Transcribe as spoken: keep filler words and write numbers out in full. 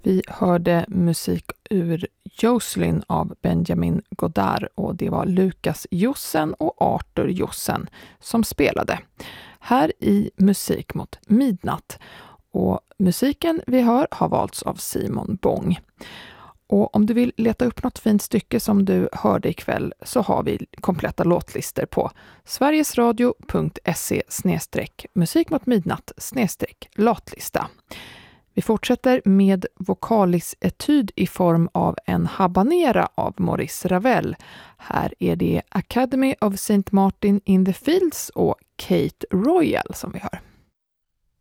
Vi hörde musik ur Jocelyn av Benjamin Godard och det var Lukas Jossen och Arthur Jossen som spelade. Här i Musik mot midnatt. Och musiken vi hör har valts av Simon Bång. Och om du vill leta upp något fint stycke som du hörde ikväll så har vi kompletta låtlister på sverigesradio punkt se snedstreck musik mot midnatt snedstreck låtlista. Vi fortsätter med vokalisetyd i form av en habanera av Maurice Ravel. Här är det Academy of Saint Martin in the Fields och Kate Royal som vi hör.